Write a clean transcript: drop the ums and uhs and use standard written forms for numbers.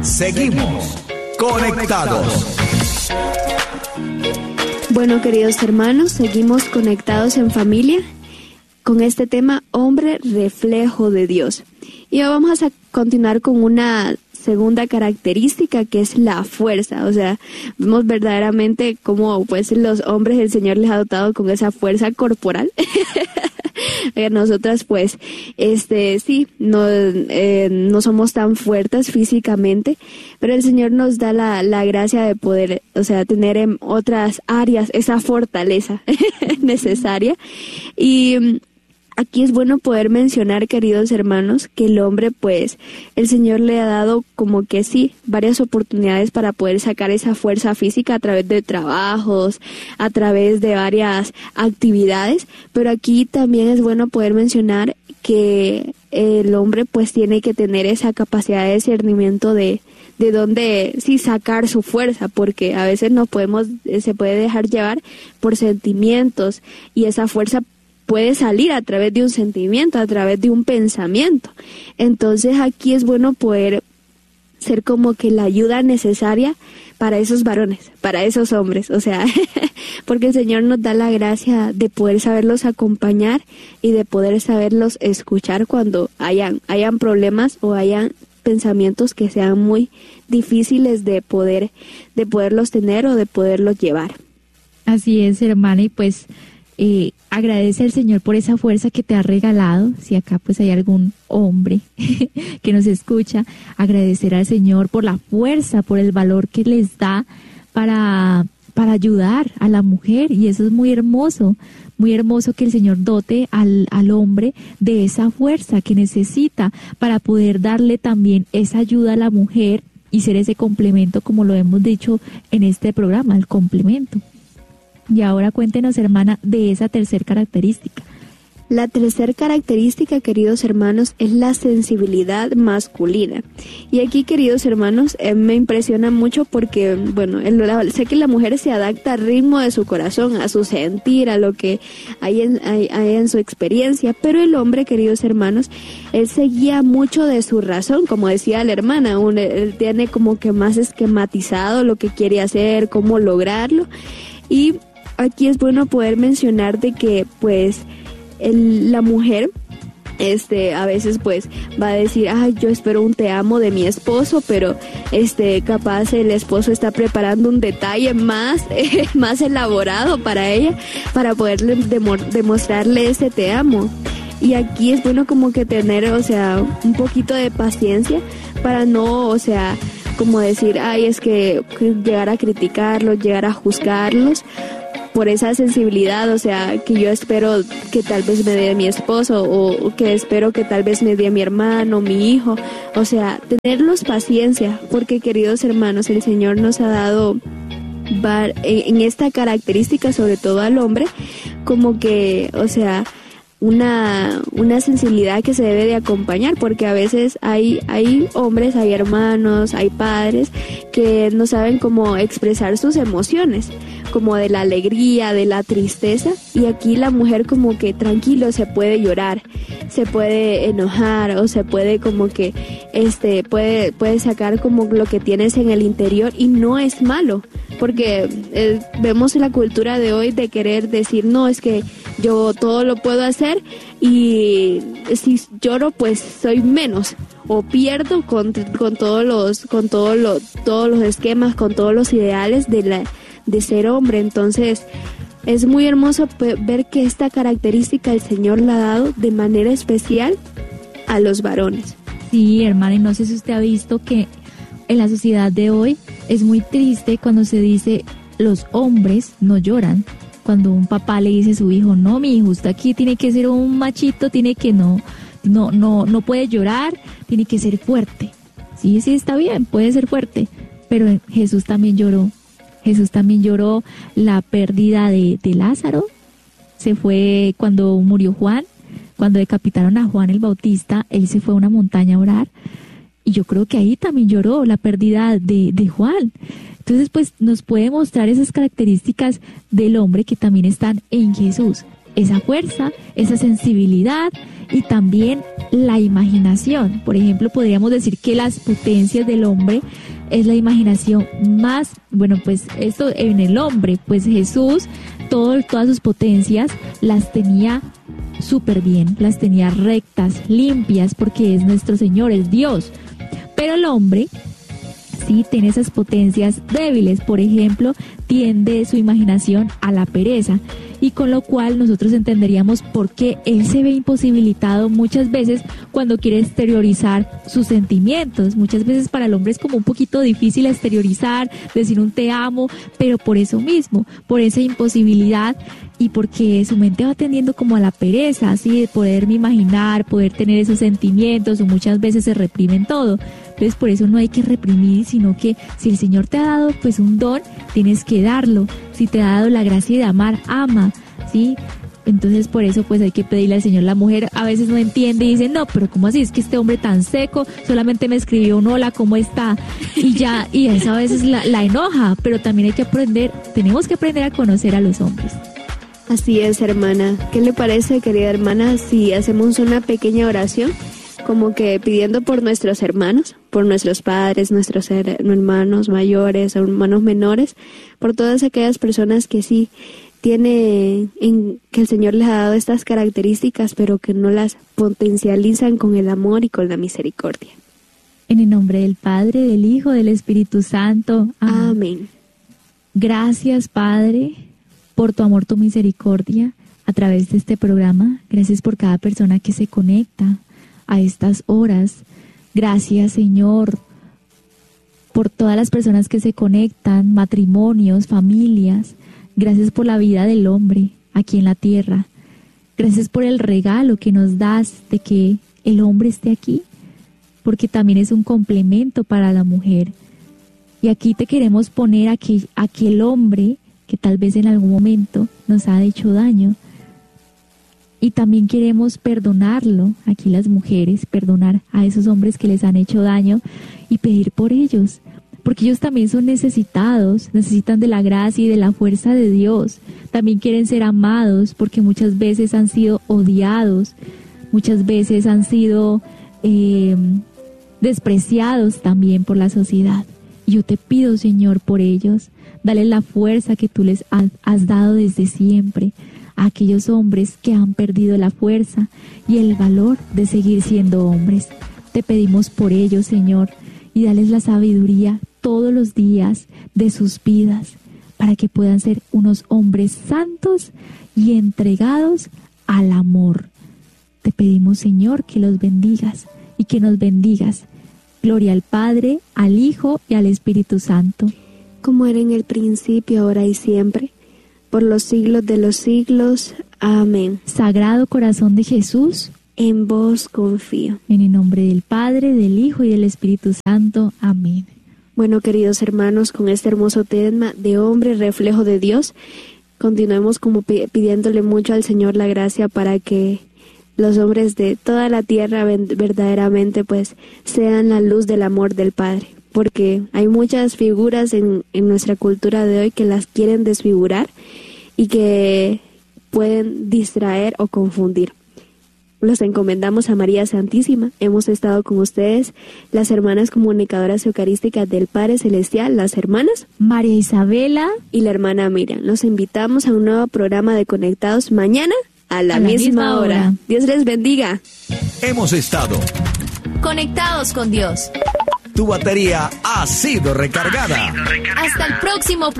Seguimos conectados. Bueno, queridos hermanos, seguimos conectados en familia con este tema, hombre reflejo de Dios. Y ahora vamos a continuar con una segunda característica, que es la fuerza. O sea, vemos verdaderamente cómo pues los hombres el Señor les ha dotado con esa fuerza corporal. Nosotras pues sí, no somos tan fuertes físicamente, pero el Señor nos da la gracia de poder, o sea, tener en otras áreas esa fortaleza necesaria. Y aquí es bueno poder mencionar, queridos hermanos, que el hombre, pues, el Señor le ha dado como que sí, varias oportunidades para poder sacar esa fuerza física a través de trabajos, a través de varias actividades, pero aquí también es bueno poder mencionar que el hombre, pues, tiene que tener esa capacidad de discernimiento de dónde sí sacar su fuerza, porque a veces se puede dejar llevar por sentimientos, y esa fuerza puede salir a través de un sentimiento, a través de un pensamiento. Entonces aquí es bueno poder ser como que la ayuda necesaria para esos varones, para esos hombres, o sea, porque el Señor nos da la gracia de poder saberlos acompañar y de poder saberlos escuchar cuando hayan problemas o hayan pensamientos que sean muy difíciles de poderlos tener o de poderlos llevar. Así es, hermana, y pues agradece al Señor por esa fuerza que te ha regalado. Si acá pues hay algún hombre que nos escucha, agradecer al Señor por la fuerza, por el valor que les da para ayudar a la mujer, y eso es muy hermoso que el Señor dote al hombre de esa fuerza que necesita para poder darle también esa ayuda a la mujer y ser ese complemento, como lo hemos dicho en este programa, el complemento. Y ahora cuéntenos, hermana, de esa tercera característica. La tercera característica, queridos hermanos, es la sensibilidad masculina. Y aquí, queridos hermanos, me impresiona mucho porque, bueno, sé que la mujer se adapta al ritmo de su corazón, a su sentir, a lo que hay en su experiencia, pero el hombre, queridos hermanos, él se guía mucho de su razón, como decía la hermana, él tiene como que más esquematizado lo que quiere hacer, cómo lograrlo. Y aquí es bueno poder mencionar de que, pues, la mujer a veces pues va a decir, ay, yo espero un te amo de mi esposo, pero capaz el esposo está preparando un detalle más elaborado para ella, para poderle demostrarle ese te amo. Y aquí es bueno como que tener, o sea, un poquito de paciencia para no, o sea, como decir, ay, es que llegar a criticarlos, llegar a juzgarlos por esa sensibilidad, o sea, que yo espero que tal vez me dé mi esposo, o que espero que tal vez me dé mi hermano, mi hijo. O sea, tenerlos paciencia, porque, queridos hermanos, el Señor nos ha dado en esta característica, sobre todo al hombre, como que, o sea, una sensibilidad que se debe de acompañar, porque a veces hay hombres, hay hermanos, hay padres que no saben cómo expresar sus emociones, como de la alegría, de la tristeza, y aquí la mujer como que tranquilo, se puede llorar, se puede enojar, o se puede como que puede sacar como lo que tienes en el interior, y no es malo, porque vemos la cultura de hoy de querer decir, no, es que yo todo lo puedo hacer, y si lloro pues soy menos, o pierdo con todos los esquemas, con todos los ideales de ser hombre. Entonces es muy hermoso ver que esta característica el Señor la ha dado de manera especial a los varones. Sí, hermana, y no sé si usted ha visto que en la sociedad de hoy es muy triste cuando se dice los hombres no lloran. Cuando un papá le dice a su hijo, no, mi hijo, usted aquí tiene que ser un machito, tiene que no puede llorar, tiene que ser fuerte. Sí, está bien, puede ser fuerte, pero Jesús también lloró. Jesús también lloró la pérdida de Lázaro. Se fue cuando murió Juan, cuando decapitaron a Juan el Bautista, él se fue a una montaña a orar. Y yo creo que ahí también lloró la pérdida de Juan. Entonces, pues nos puede mostrar esas características del hombre que también están en Jesús. esa fuerza, esa sensibilidad y también la imaginación. Por ejemplo, podríamos decir que las potencias del hombre es la imaginación más, bueno, pues esto en el hombre, pues Jesús, todas sus potencias las tenía súper bien, las tenía rectas, limpias, porque es nuestro Señor, es Dios. Pero el hombre sí tiene esas potencias débiles. Por ejemplo, tiende su imaginación a la pereza, y con lo cual nosotros entenderíamos por qué él se ve imposibilitado muchas veces cuando quiere exteriorizar sus sentimientos. Muchas veces para el hombre es como un poquito difícil exteriorizar, decir un te amo, pero por eso mismo, por esa imposibilidad, y porque su mente va tendiendo como a la pereza, así de poderme imaginar, poder tener esos sentimientos, o muchas veces se reprimen todo. Entonces por eso no hay que reprimir, sino que si el Señor te ha dado pues un don, tienes que darlo. Si te ha dado la gracia de amar, ama, ¿sí? Entonces por eso pues hay que pedirle al Señor. La mujer a veces no entiende y dice, no, pero ¿cómo así? Es que este hombre tan seco solamente me escribió un hola, ¿cómo está? Y ya, y eso a veces la enoja, pero también hay que aprender, tenemos que aprender a conocer a los hombres. Así es, hermana. ¿Qué le parece, querida hermana, si hacemos una pequeña oración, como que pidiendo por nuestros hermanos, por nuestros padres, nuestros hermanos mayores, hermanos menores, por todas aquellas personas que sí que el Señor les ha dado estas características, pero que no las potencializan con el amor y con la misericordia? En el nombre del Padre, del Hijo, del Espíritu Santo. Amén. Amén. Gracias, Padre, por tu amor, tu misericordia a través de este programa. Gracias por cada persona que se conecta a estas horas. Gracias, Señor, por todas las personas que se conectan, matrimonios, familias. Gracias por la vida del hombre aquí en la tierra. Gracias por el regalo que nos das de que el hombre esté aquí, porque también es un complemento para la mujer. Y aquí te queremos poner aquel hombre que tal vez en algún momento nos ha hecho daño. Y también queremos perdonarlo, aquí las mujeres, perdonar a esos hombres que les han hecho daño y pedir por ellos, porque ellos también son necesitados, necesitan de la gracia y de la fuerza de Dios. También quieren ser amados, porque muchas veces han sido odiados, muchas veces han sido despreciados también por la sociedad. Y yo te pido, Señor, por ellos, dale la fuerza que tú les has dado desde siempre a aquellos hombres que han perdido la fuerza y el valor de seguir siendo hombres. Te pedimos por ellos, Señor, y dales la sabiduría todos los días de sus vidas para que puedan ser unos hombres santos y entregados al amor. Te pedimos, Señor, que los bendigas y que nos bendigas. Gloria al Padre, al Hijo y al Espíritu Santo. Como era en el principio, ahora y siempre, por los siglos de los siglos. Amén. Sagrado Corazón de Jesús, en vos confío. En el nombre del Padre, del Hijo y del Espíritu Santo. Amén. Bueno, queridos hermanos, con este hermoso tema de hombre, reflejo de Dios, continuemos como pidiéndole mucho al Señor la gracia para que los hombres de toda la tierra verdaderamente pues sean la luz del amor del Padre. Porque hay muchas figuras en nuestra cultura de hoy que las quieren desfigurar y que pueden distraer o confundir. Los encomendamos a María Santísima. Hemos estado con ustedes, las hermanas comunicadoras eucarísticas del Padre Celestial, las hermanas María Isabela y la hermana Miriam. Los invitamos a un nuevo programa de Conectados mañana a la misma hora. Dios les bendiga. Hemos estado conectados con Dios. Tu batería ha sido recargada. Hasta el próximo